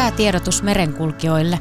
Säätiedotus merenkulkijoille.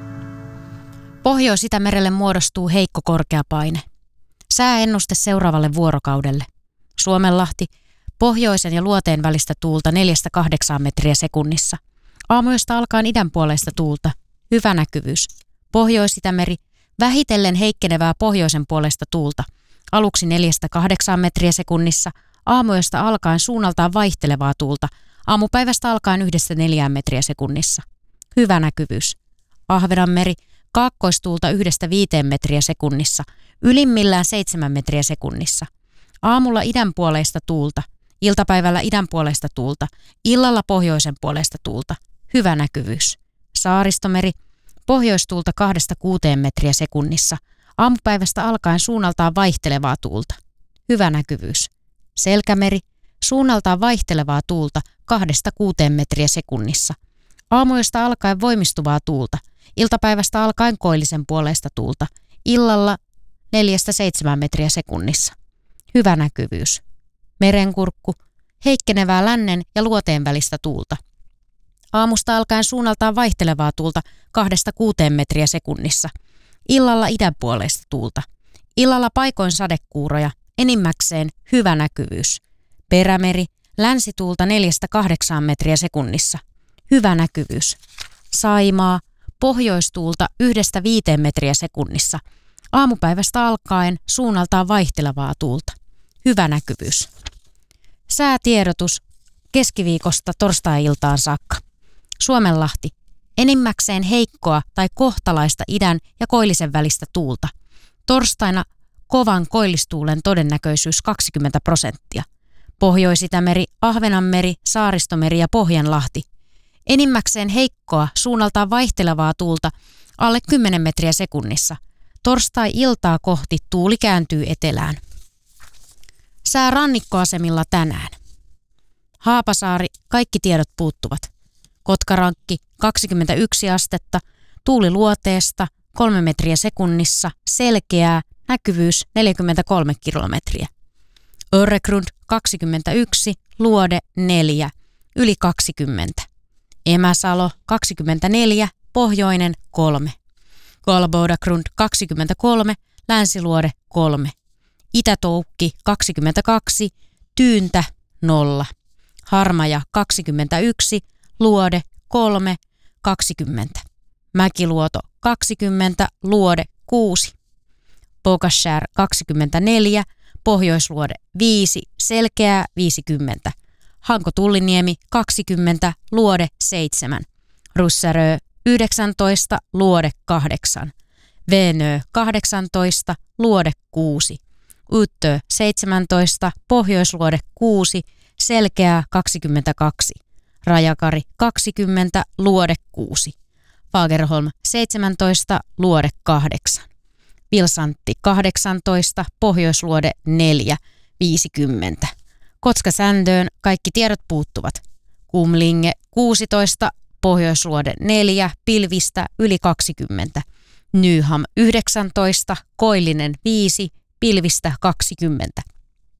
Pohjois-Itämerelle muodostuu heikko korkeapaine. Sääennuste seuraavalle vuorokaudelle. Suomenlahti, pohjoisen ja luoteen välistä tuulta 4-8 metriä sekunnissa. Aamuyöstä alkaen idänpuoleista tuulta. Hyvä näkyvyys. Pohjois-Itämeri, vähitellen heikkenevää pohjoisen puolesta tuulta. Aluksi 4-8 metriä sekunnissa. Aamuyöstä alkaen suunnaltaan vaihtelevaa tuulta. Aamupäivästä alkaen 1-4 metriä sekunnissa. Hyvä näkyvyys. Ahvenanmeri, kaakkoistuulta 1-5 metriä sekunnissa. Ylimmillään 7 metriä sekunnissa. Aamulla idänpuoleista tuulta. Iltapäivällä idänpuoleista tuulta. Illalla pohjoisen puolesta tuulta. Hyvä näkyvyys. Saaristomeri, pohjoistuulta 2-6 metriä sekunnissa. Aamupäivästä alkaen suunnaltaan vaihtelevaa tuulta. Hyvä näkyvyys. Selkämeri, suunnaltaan vaihtelevaa tuulta 2-6 metriä sekunnissa. Aamuyöstä alkaen voimistuvaa tuulta. Iltapäivästä alkaen koillisen puoleista tuulta. Illalla 4-7 metriä sekunnissa. Hyvä näkyvyys. Merenkurkku, heikkenevää lännen ja luoteen välistä tuulta. Aamusta alkaen suunnaltaan vaihtelevaa tuulta 2-6 metriä sekunnissa. Illalla idänpuoleista tuulta. Illalla paikoin sadekuuroja, enimmäkseen hyvä näkyvyys. Perämeri, länsituulta 4-8 metriä sekunnissa. Hyvä näkyvyys. Saimaa, pohjoistuulta 1-5 metriä sekunnissa. Aamupäivästä alkaen suunnaltaan vaihtelevaa tuulta. Hyvä näkyvyys. Säätiedotus keskiviikosta torstai-iltaan saakka. Suomenlahti, enimmäkseen heikkoa tai kohtalaista idän ja koillisen välistä tuulta. Torstaina kovan koillistuulen todennäköisyys 20%. Pohjois-Itämeri, Ahvenanmeri, Saaristomeri ja Pohjanlahti. Enimmäkseen heikkoa, suunnaltaan vaihtelevaa tuulta alle 10 metriä sekunnissa. Torstai-iltaa kohti tuuli kääntyy etelään. Sää rannikkoasemilla tänään. Haapasaari, kaikki tiedot puuttuvat. Kotkarankki, 21 astetta, tuuli luoteesta, 3 metriä sekunnissa, selkeää, näkyvyys 43 kilometriä. Öregrund, 21, luode 4, yli 20. Emäsalo, 24, pohjoinen 3. Kolbodagrund, 23, länsiluode 3. Itätoukki, 22, tyyntä 0. Harmaja, 21, luode 3, 20. Mäkiluoto, 20, luode 6. Pogashär, 24, pohjoisluode 5, selkeää 50. Hanko-Tulliniemi 20, luode 7. Russärö 19, luode 8. Venö 18, luode 6. Uttö 17, pohjoisluode 6, selkeää 22. Rajakari 20, luode 6. Fagerholm 17, luode 8. Vilsantti 18, pohjoisluode 4, 50. Kotka-Sändöön kaikki tiedot puuttuvat. Kumlinge 16, pohjoisluode 4, pilvistä yli 20. Nyham 19, koillinen 5, pilvistä 20.